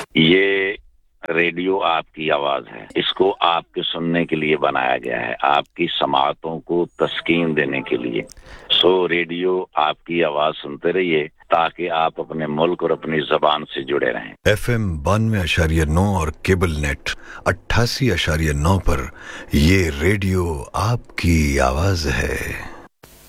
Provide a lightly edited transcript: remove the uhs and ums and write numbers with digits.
ये रेडियो आपकी आवाज है, इसको आपके सुनने के लिए बनाया गया है, आपकी समातों को तस्कीन देने के लिए। सो रेडियो आपकी आवाज सुनते रहिए ताकि आप अपने मुल्क और अपनी जबान से जुड़े रहें। FM 92.9 और केबल नेट 88.9 पर ये रेडियो आपकी आवाज है।